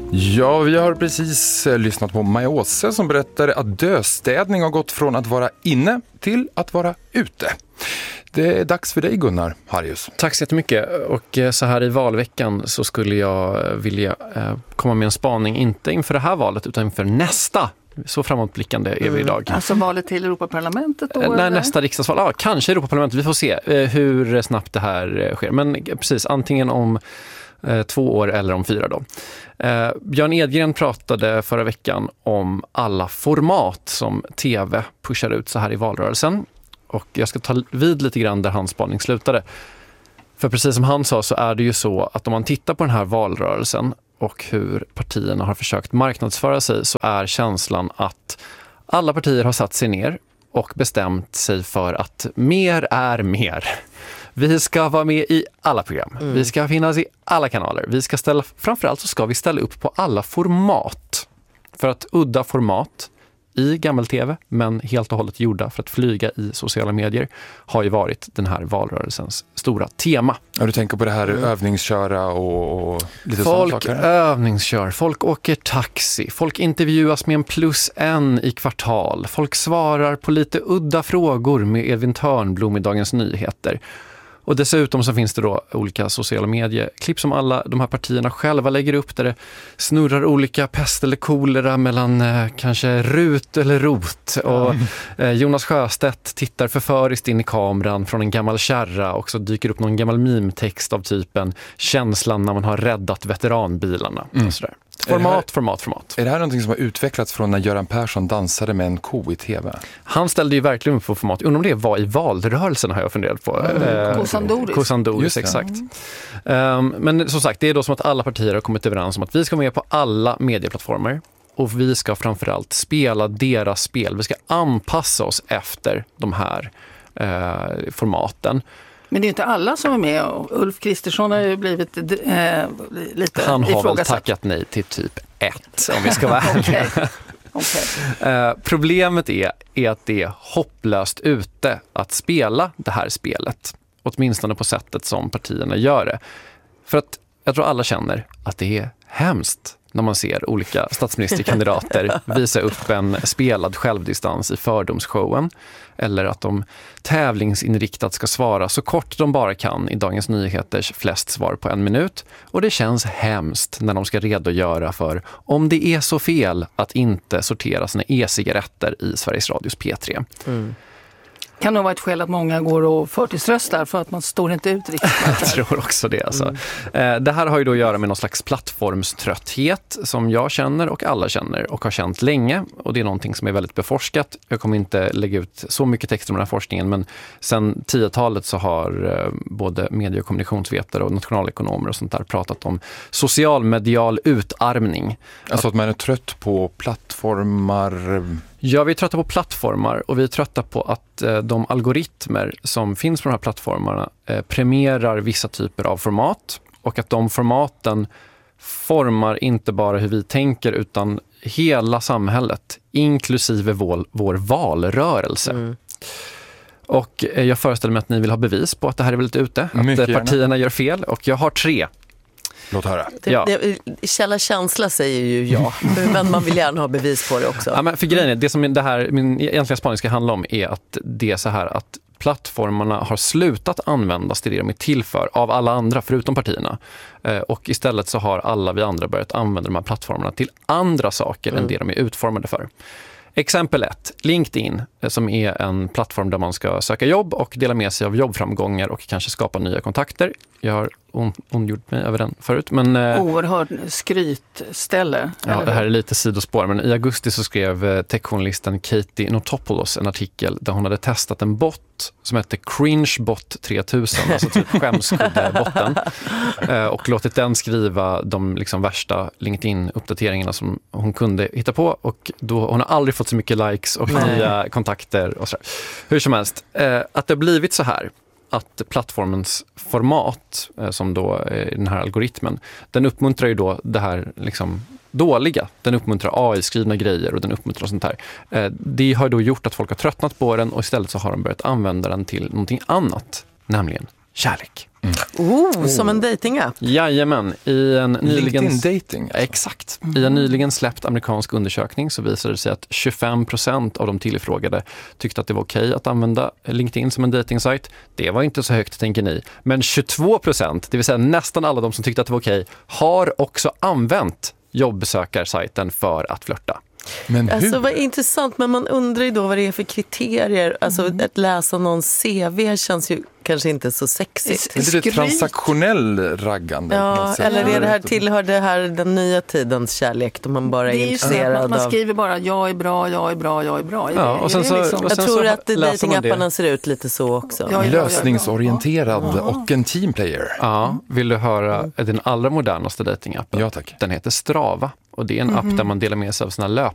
Ja, vi har precis lyssnat på Maja Åse som berättade att döstädning har gått från att vara inne till att vara ute. Det är dags för dig, Gunnar Harjus. Tack så jättemycket. Och så här i valveckan så skulle jag vilja komma med en spaning, inte inför det här valet utan inför nästa. Så framåtblickande är vi idag. Alltså valet till Europaparlamentet då? Nej, nästa riksdagsval. Ja, kanske Europaparlamentet. Vi får se hur snabbt det här sker. Men precis, antingen om 2 år eller om 4 då. Björn Edgren pratade förra veckan om alla format som tv pushar ut så här i valrörelsen. Och jag ska ta vid lite grann där hans spaning slutade. För precis som han sa så är det ju så att om man tittar på den här valrörelsen och hur partierna har försökt marknadsföra sig, så är känslan att alla partier har satt sig ner och bestämt sig för att mer är mer. Vi ska vara med i alla program. Vi ska finnas i alla kanaler. Framförallt så ska vi ställa upp på alla format. För att udda format i gammel-tv, men helt och hållet gjorda för att flyga i sociala medier, har ju varit den här valrörelsens stora tema. Ja, du tänker på det här övningsköra och lite folk sådana saker? Folk övningskör, folk åker taxi, folk intervjuas med en +1 i kvartal, folk svarar på lite udda frågor med Edvin Törnblom i Dagens Nyheter. Och dessutom så finns det då olika sociala medieklipp som alla de här partierna själva lägger upp, där det snurrar olika pest eller kolera mellan kanske Rut eller Rot. Och Jonas Sjöstedt tittar förföriskt in i kameran från en gammal kärra och så dyker upp någon gammal meme-text av typen känslan när man har räddat veteranbilarna. Och sådär. Format. Är det här någonting som har utvecklats från när Göran Persson dansade med en ko i tv? Han ställde ju verkligen upp på format. Undrar om det var i valrörelsen, har jag funderat på. Kosandoris, exakt. Men som sagt, det är då som att alla partier har kommit överens om att vi ska vara med på alla medieplattformar. Och vi ska framförallt spela deras spel. Vi ska anpassa oss efter de här formaten. Men det är inte alla som är med. Ulf Kristersson har ju blivit lite ifrågasatt. Han har väl tackat nej till typ 1, om vi ska vara ärliga. Okay. Problemet är att det är hopplöst ute att spela det här spelet. Åtminstone på sättet som partierna gör det. För att jag tror alla känner att det är hemskt när man ser olika statsministerkandidater visa upp en spelad självdistans i fördomsshowen, eller att de tävlingsinriktat ska svara så kort de bara kan i Dagens Nyheters flest svar på 1 minut. Och det känns hemskt när de ska redogöra för om det är så fel att inte sortera sina e-cigaretter i Sveriges Radios P3. Kan det vara ett skäl att många går och förtidsröstar för att man står inte ut riktigt? Jag tror också det. Alltså. Det här har ju då att göra med någon slags plattformströtthet som jag känner och alla känner och har känt länge. Och det är någonting som är väldigt beforskat. Jag kommer inte lägga ut så mycket text om den här forskningen, men sedan 10-talet så har både medie- och kommunikationsvetare och nationalekonomer och sånt där pratat om socialmedial utarmning. Alltså att man är trött på plattformar. Ja, vi är trötta på plattformar och vi är trötta på att de algoritmer som finns på de här plattformarna premierar vissa typer av format, och att de formaten formar inte bara hur vi tänker utan hela samhället, inklusive vår valrörelse. Och jag föreställer mig att ni vill ha bevis på att det här är väldigt ute, att partierna gör fel, och jag har 3. Låt höra. Känsla säger ju ja, men man vill gärna ha bevis på det också. Ja, men för grejen är, det som det här, min egentliga spaning ska handla om är att det är så här att plattformarna har slutat användas till det de är till för av alla andra förutom partierna. Och istället så har alla vi andra börjat använda de här plattformarna till andra saker än det de är utformade för. Exempel 1, LinkedIn, som är en plattform där man ska söka jobb och dela med sig av jobbframgångar och kanske skapa nya kontakter. Jag har ondgjort mig över den förut. Men, oerhört skrytställe. Ja, det här är lite sidospår, men i augusti så skrev techjournalisten Katie Notopoulos en artikel där hon hade testat en bot som hette CringeBot 3000, alltså typ skämskudde-botten, och låtit den skriva de liksom värsta LinkedIn-uppdateringarna som hon kunde hitta på, och då, hon har aldrig fått så mycket likes och nya kontakter och så. Hur som helst, att det har blivit så här att plattformens format, som då är den här algoritmen, den uppmuntrar ju då det här liksom dåliga. Den uppmuntrar AI-skrivna grejer och den uppmuntrar sånt här. Det har då gjort att folk har tröttnat på den, och istället så har de börjat använda den till någonting annat, nämligen kärlek. Som en datingapp. Jajamän, i en nyligen... LinkedIn-dating. Alltså. Exakt. I en nyligen släppt amerikansk undersökning så visade det sig att 25% av de tillfrågade tyckte att det var okej att använda LinkedIn som en datingsajt. Det var inte så högt, tänker ni. Men 22%, det vill säga nästan alla de som tyckte att det var okej, har också använt jobbsökarsajten för att flirta. Men hur? Alltså vad intressant, men man undrar ju då vad det är för kriterier. Alltså att läsa någon CV känns ju kanske inte så sexigt. Är det transaktionell raggande? på något sätt? Eller är det här, tillhör det här den nya tidens kärlek då man bara är intresserad av... Man skriver bara jag är bra, jag är bra, jag är bra. Ja, och sen så, Jag tror att datingapparna ser ut lite så också. Lösningsorienterad och en teamplayer. Ja, vill du höra den allra modernaste datingappen? Ja, tack. Den heter Strava och det är en app där man delar med sig av sina löpningar